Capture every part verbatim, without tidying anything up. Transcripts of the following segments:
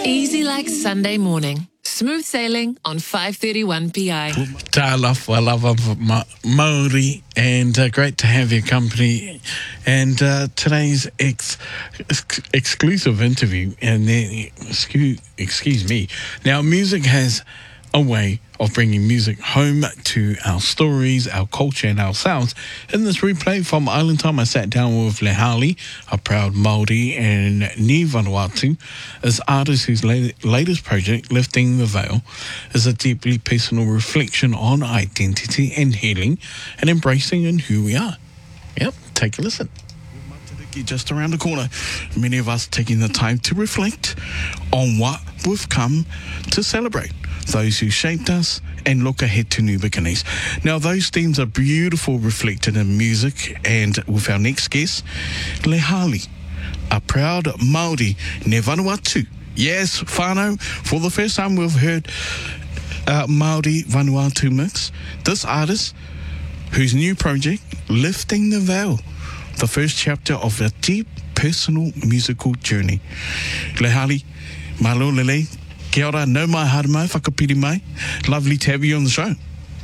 Easy like Sunday morning. Smooth sailing on five thirty-one P I. Ta lava lava ma- Maori, and uh, great to have your company. And uh, today's ex- ex- exclusive interview, and then, excuse, excuse me. Now, music has a way of bringing music home to our stories, our culture, and our sounds. In this replay from Island Time, I sat down with Lehali, a proud Māori, and Ni Vanuatu, as artist whose la- latest project, Lifting the Veil, is a deeply personal reflection on identity and healing and embracing in who we are. Yep, take a listen. Just around the corner, many of us taking the time to reflect on what we've come to celebrate, those who shaped us, and look ahead to new beginnings. Now, those themes are beautiful, reflected in music, and with our next guest, Lehali, a proud Māori, Ne Vanuatu. Yes, whānau, for the first time we've heard uh, Māori Vanuatu mix. This artist, whose new project, Lifting the Veil, the first chapter of a deep personal musical journey. Lehali, malo lele, kia ora, nau mai, haere mai, whakapiri mai. Lovely to have you on the show.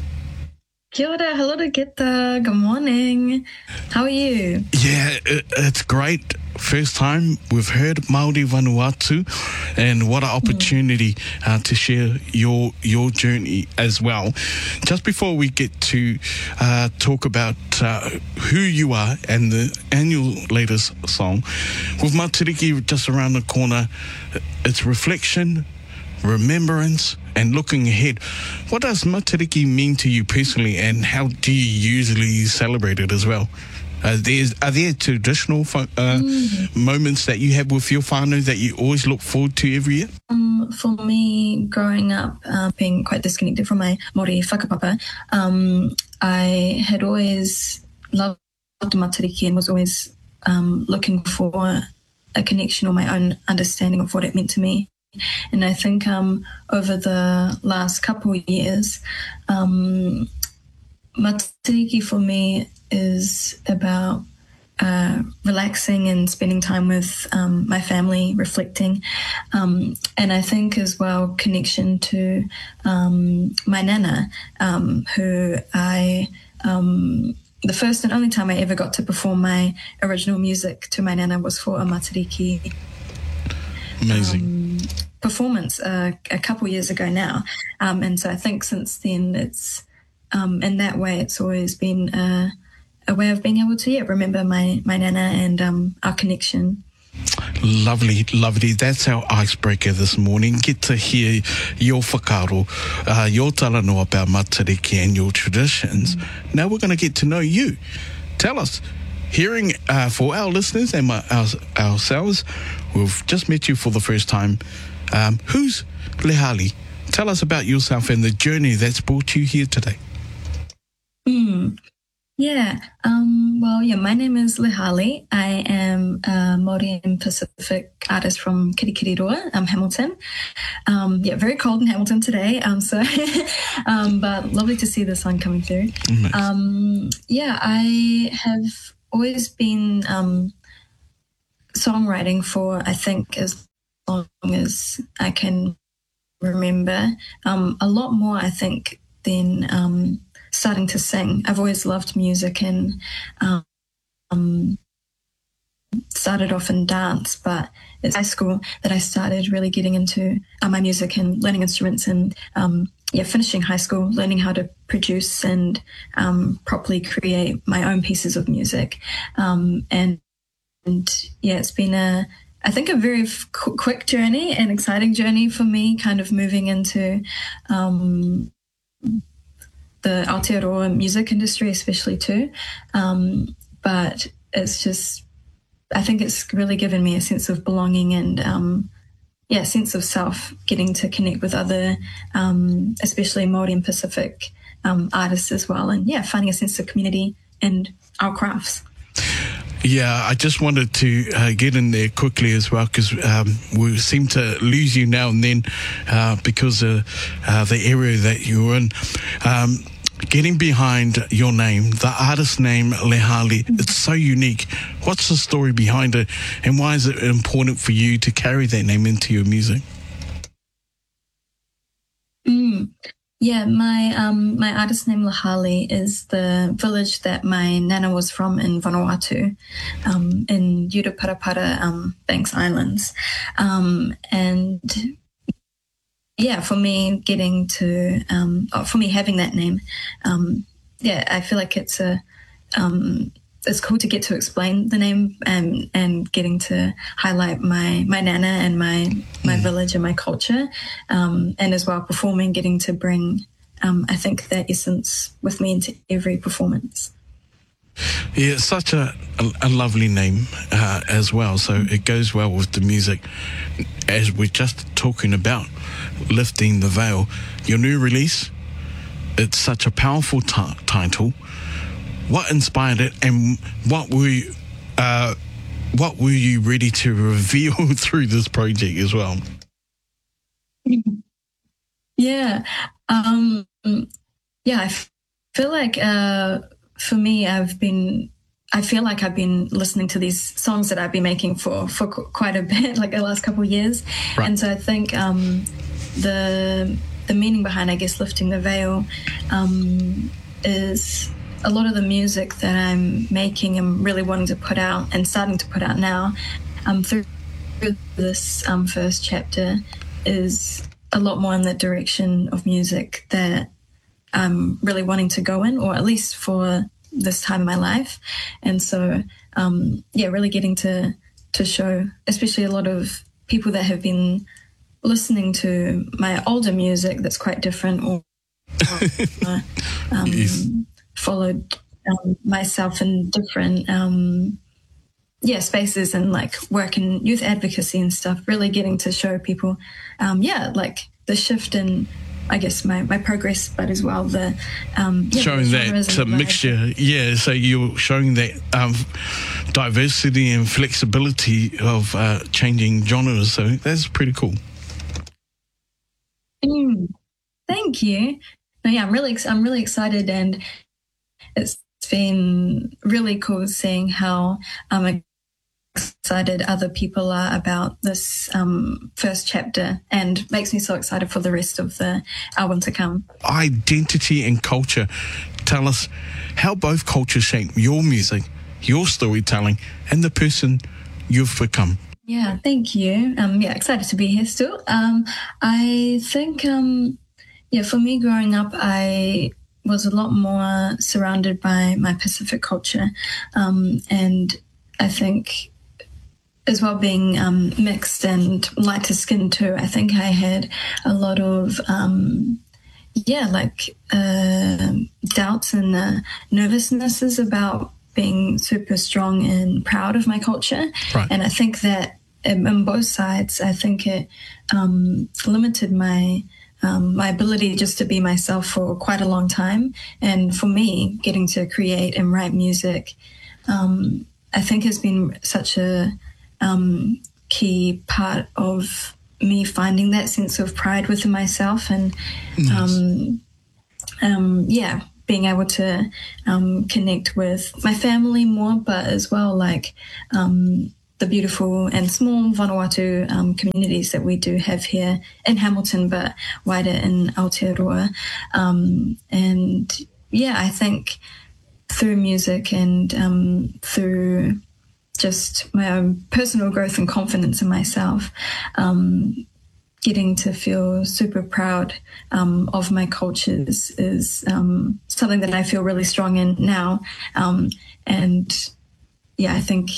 Kia ora, hello to Geta, good morning. How are you? Yeah, it, it's great. First time we've heard Māori Vanuatu, and what an opportunity uh, to share your your journey as well. Just before we get to uh, talk about uh, who you are and the annual latest song, with Matariki just around the corner, it's reflection, remembrance, and looking ahead. What does Matariki mean to you personally, and how do you usually celebrate it as well? Uh, there's, are there traditional fo- uh, mm. moments that you have with your whānau that you always look forward to every year? Um, for me, growing up, uh, being quite disconnected from my Māori whakapapa, um, I had always loved Matariki and was always um, looking for a connection or my own understanding of what it meant to me. And I think um, over the last couple of years, um, Matariki for me is about uh, relaxing and spending time with um, my family, reflecting. Um, and I think as well connection to um, my nana, um, who I... Um, the first and only time I ever got to perform my original music to my nana was for a Matariki Amazing. Um, performance uh, a couple years ago now. Um, and so I think since then it's, um, in that way, it's always been a, a way of being able to yeah, remember my, my nana and um, our connection. Lovely, lovely. That's our icebreaker this morning. Get to hear your whakaro, uh, your talanoa about Matariki and your traditions. Mm. Now we're going to get to know you. Tell us, hearing uh, for our listeners and my, our, ourselves, we've just met you for the first time. Um, who's Lehali? Tell us about yourself and the journey that's brought you here today. Mm. Yeah, um, well, yeah, my name is Lehali. I am a Māori and Pacific artist from Kirikiriroa, um, Hamilton. Um, yeah, very cold in Hamilton today, um, so, um, but lovely to see the sun coming through. Nice. Um, yeah, I have always been um, songwriting for, I think, as long as I can remember. Um, a lot more, I think, than... Um, starting to sing. I've always loved music and um, started off in dance, but it's high school that I started really getting into uh, my music and learning instruments and um, yeah, finishing high school, learning how to produce and um, properly create my own pieces of music. Um, and, and yeah, it's been a, I think a very f- quick journey and exciting journey for me, kind of moving into um, the Aotearoa music industry especially too. Um, but it's just, I think it's really given me a sense of belonging and, um, yeah, sense of self, getting to connect with other, um, especially Māori and Pacific um, artists as well. And yeah, finding a sense of community and our crafts. Yeah, I just wanted to uh, get in there quickly as well because um, we seem to lose you now and then uh, because of uh, the area that you're in. Um, getting behind your name, the artist name Lehali, mm-hmm. It's so unique. What's the story behind it and why is it important for you to carry that name into your music? Mm. Yeah, my um my artist name Lahali is the village that my nana was from in Vanuatu, um, in Utaparapara, um, Banks Islands, um, and yeah, for me getting to um, oh, for me having that name, um, yeah, I feel like it's a um, it's cool to get to explain the name and and getting to highlight my my nana and my my mm. village and my culture, um, and as well performing, getting to bring um, I think that essence with me into every performance. Yeah, it's such a, a, a lovely name uh, as well, so it goes well with the music. As we're just talking about Lifting the Veil, your new release, it's such a powerful t- title. What inspired it, and what were you, uh, what were you ready to reveal through this project as well? Yeah, um, yeah, I f- feel like uh, for me, I've been, I feel like I've been listening to these songs that I've been making for for qu- quite a bit, like the last couple of years, right. And so I think um, the the meaning behind, I guess, Lifting the Veil um, is a lot of the music that I'm making and really wanting to put out and starting to put out now um, through this um, first chapter is a lot more in the direction of music that I'm really wanting to go in, or at least for this time in my life. And so, um, yeah, really getting to, to show, especially a lot of people that have been listening to my older music that's quite different, or, or um, yes. followed um, myself in different um, yeah spaces and like work in youth advocacy and stuff, really getting to show people um, yeah like the shift in I guess my, my progress, but as well the um, yeah, showing the that uh, mixture, yeah. So you're showing that um, diversity and flexibility of uh, changing genres. So that's pretty cool. Mm, thank you. No, yeah, I'm really I'm really excited, and it's been really cool seeing how um, excited other people are about this um, first chapter, and makes me so excited for the rest of the album to come. Identity and culture. Tell us how both cultures shape your music, your storytelling, and the person you've become. Yeah, thank you. Um, yeah, excited to be here still. Um, I think, um, yeah, for me growing up, I was a lot more surrounded by my Pacific culture, um, and I think as well being um, mixed and lighter skinned too, I think I had a lot of, um, yeah, like uh, doubts and uh, nervousnesses about being super strong and proud of my culture. Right. And I think that on both sides, I think it um, limited my um, my ability just to be myself for quite a long time. And for me, getting to create and write music, um, I think has been such a um, key part of me finding that sense of pride within myself, and nice. um, um, yeah, being able to um, connect with my family more, but as well like um, the beautiful and small Vanuatu um, communities that we do have here in Hamilton, but wider in Aotearoa. Um, and yeah, I think through music and um, through just my own personal growth and confidence in myself, um, getting to feel super proud um, of my cultures is um, something that I feel really strong in now. Um, and yeah, I think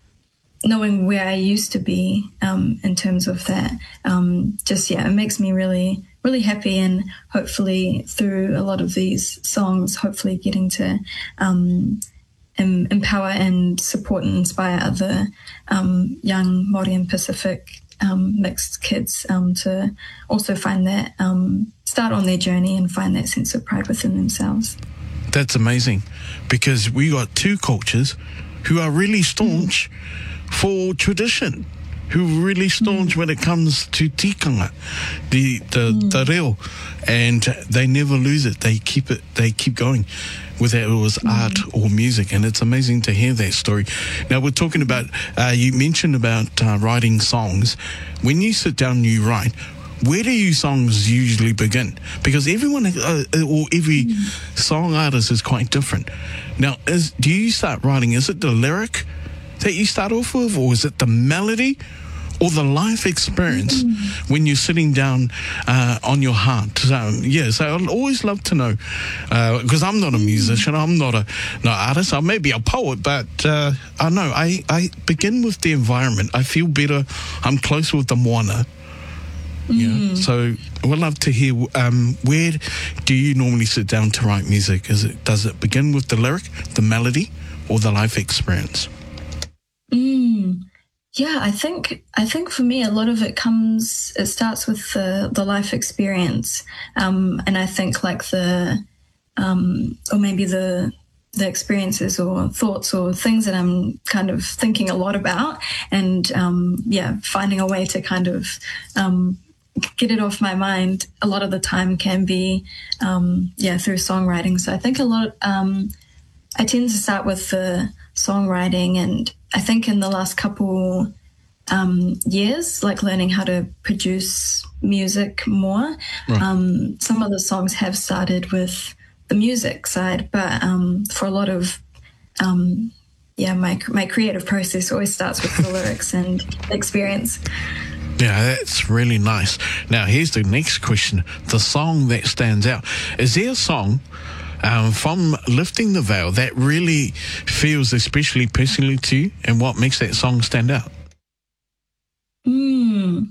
knowing where I used to be um, in terms of that, um, just, yeah, it makes me really, really happy. And hopefully through a lot of these songs, hopefully getting to um, em- empower and support and inspire other um, young Māori and Pacific um, mixed kids um, to also find that, um, start on their journey and find that sense of pride within themselves. That's amazing, because we got two cultures who are really staunch mm. for tradition, who are really staunch mm. when it comes to tikanga, the the, mm. the reo, and they never lose it. They keep it. They keep going, whether it was mm. art or music, and it's amazing to hear that story. Now we're talking about. Uh, you mentioned about uh, writing songs. When you sit down and you write, where do your songs usually begin? Because everyone, uh, or every mm. song artist is quite different. Now, is, do you start writing, is it the lyric that you start off with, or is it the melody, or the life experience mm. when you're sitting down uh, on your heart? So, yeah, so I'd always love to know, because uh, I'm not a musician, I'm not a no artist, I may be a poet, but uh, I know, I, I begin with the environment. I feel better, I'm close with the moana. Yeah, mm. so we'd love to hear, um, where do you normally sit down to write music? Is it, does it begin with the lyric, the melody, or the life experience? Mm. Yeah, I think I think for me a lot of it comes. It starts with the the life experience, um, and I think like the, um, or maybe the the experiences or thoughts or things that I'm kind of thinking a lot about, and um, yeah, finding a way to kind of um, get it off my mind. A lot of the time can be um, yeah through songwriting. So I think a lot. Um, I tend to start with the songwriting, and I think in the last couple um, years, like learning how to produce music more, right. um, some of the songs have started with the music side, but um, for a lot of, um, yeah, my my creative process always starts with the lyrics and experience. Yeah, that's really nice. Now, here's the next question. The song that stands out. Is there a song Um, from Lifting the Veil that really feels especially personally to you, and what makes that song stand out? Mm.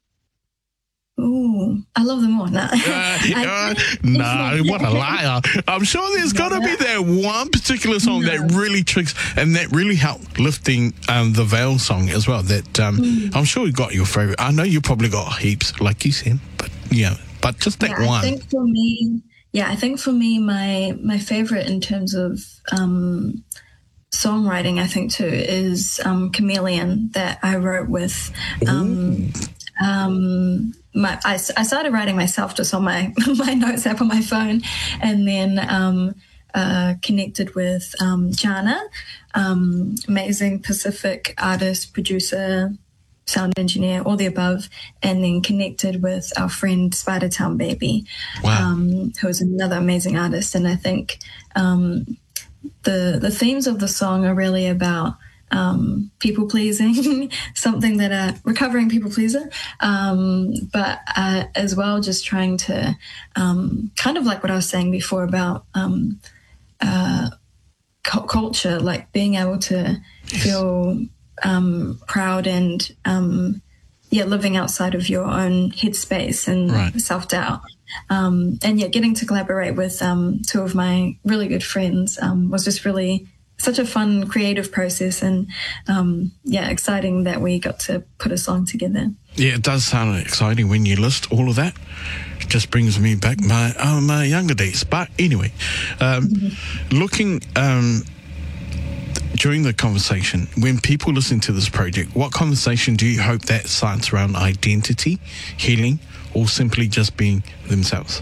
Ooh, I love them all. No, uh, uh, no what a liar. I'm sure there's got to be that one particular song no. that really tricks, and that really helped Lifting um, the Veil song as well. That um, mm. I'm sure you got your favorite. I know you probably got heaps, like you said, but yeah, but just that yeah, one. I think for me, Yeah, I think for me, my my favorite in terms of um, songwriting, I think too, is um, Chameleon that I wrote with. Um, um, my I, I started writing myself just on my my notes app on my phone, and then um, uh, connected with um, Jana, um, amazing Pacific artist, producer, sound engineer, all the above, and then connected with our friend Spider Town Baby, wow. um, who is another amazing artist. And I think um, the the themes of the song are really about um, people pleasing, something that a recovering people pleaser, um, but uh, as well just trying to um, kind of like what I was saying before about um, uh, culture, like being able to yes. feel Um, proud and um, yeah, living outside of your own headspace and right. self-doubt. Um, and yeah, getting to collaborate with um, two of my really good friends um, was just really such a fun creative process, and um, yeah, exciting that we got to put a song together. Yeah, it does sound exciting when you list all of that. It just brings me back my, oh, my younger days. But anyway, um, mm-hmm. looking... Um, during the conversation, when people listen to this project, what conversation do you hope that starts around identity, healing, or simply just being themselves?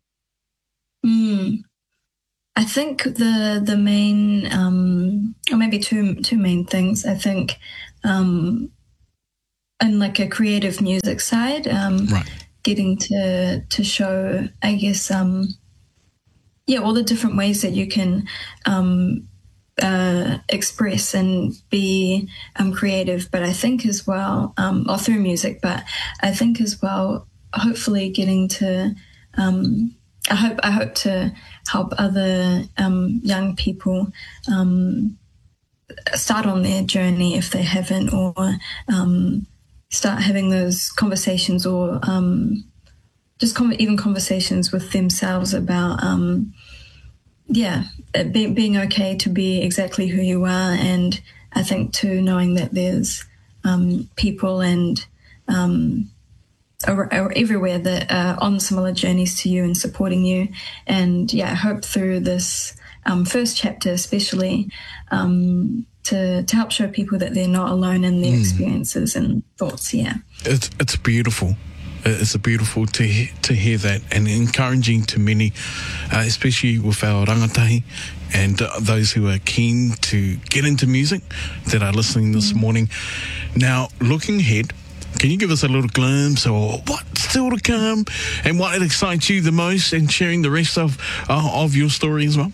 Mm. I think the the main, um, or maybe two two main things. I think, um, in like a creative music side, um, right. getting to to show, I guess, um, yeah, all the different ways that you can. Um, Uh, express and be um, creative, but I think as well, um, or through music, but I think as well, hopefully getting to, um, I hope I hope to help other um, young people um, start on their journey if they haven't, or um, start having those conversations, or um, just con- even conversations with themselves about um, yeah, be, being okay to be exactly who you are. And I think too, knowing that there's um, people and um, are, are everywhere that are on similar journeys to you and supporting you. And yeah, I hope through this um, first chapter especially um, to, to help show people that they're not alone in their mm. experiences and thoughts, yeah. It's, it's beautiful. It's beautiful to to hear that, and encouraging to many, uh, especially with our rangatahi and uh, those who are keen to get into music that are listening this mm. morning. Now, looking ahead, Can you give us a little glimpse or what's still to come and what excites you the most and sharing the rest of uh, of your story as well?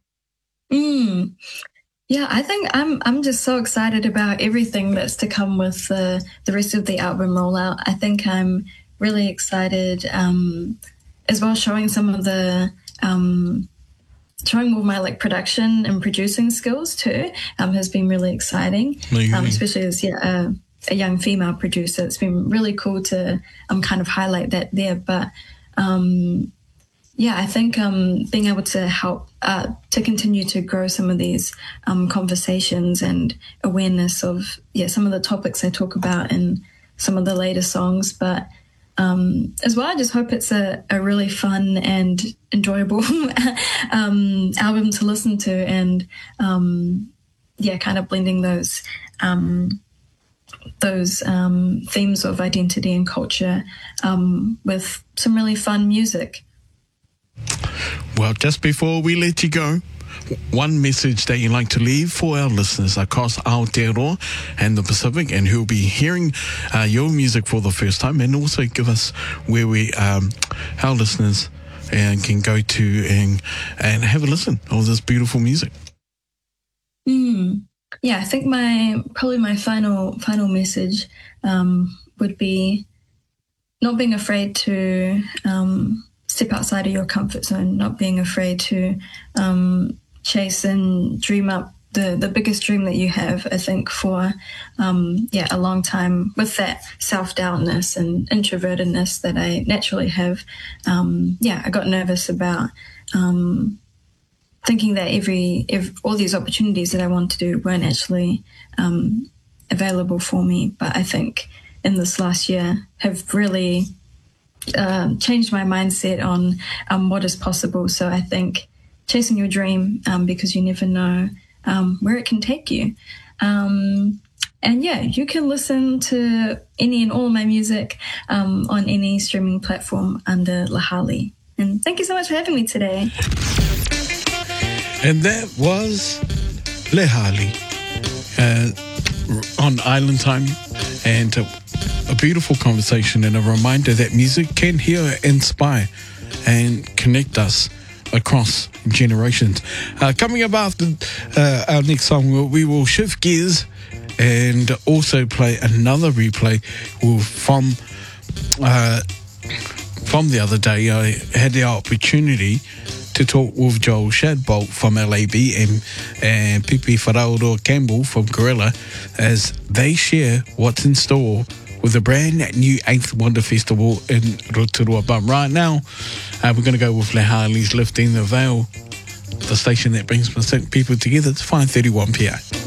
Mm. Yeah, I think I'm I'm just so excited about everything that's to come with the, the rest of the album rollout. I think I'm really excited um, as well, showing some of the um, showing more of my like production and producing skills too um, has been really exciting, um, especially as yeah, a, a young female producer. It's been really cool to um, kind of highlight that there. But um, yeah, I think um, being able to help uh, to continue to grow some of these um, conversations and awareness of yeah some of the topics I talk about in some of the later songs, but Um, as well, I just hope it's a, a really fun and enjoyable um, album to listen to, and um, yeah, kind of blending those um, those um, themes of identity and culture um, with some really fun music. Well, just before we let you go, one message that you'd like to leave for our listeners across Aotearoa and the Pacific, and who'll be hearing uh, your music for the first time, and also give us where we, um, our listeners, uh, can go to and and have a listen of this beautiful music. Mm. Yeah, I think my probably my final final message um, would be not being afraid to um, step outside of your comfort zone, not being afraid to um, chase and dream up the, the biggest dream that you have. I think for, um, yeah, a long time with that self-doubtness and introvertedness that I naturally have, um, yeah, I got nervous about um, thinking that every, every, all these opportunities that I want to do weren't actually um, available for me. But I think in this last year have really uh, changed my mindset on um, what is possible. So I think chasing your dream, um, because you never know um, where it can take you. Um, and yeah, you can listen to any and all of my music um, on any streaming platform under Lehali. And thank you so much for having me today. And that was Lehali uh, on Island Time, and uh, a beautiful conversation and a reminder that music can heal, inspire and connect us across generations. Uh, coming up after uh, our next song, we will shift gears and also play another replay from uh, from the other day. I had the opportunity to talk with Joel Shadbolt from L A B and, and Pipi Wharauro Campbell from Gorilla as they share what's in store with a brand new Eighth Wonder Festival in Rotorua. But right now, uh, we're going to go with Lehali's Lifting the Veil, the station that brings people together. It's five thirty-one p m.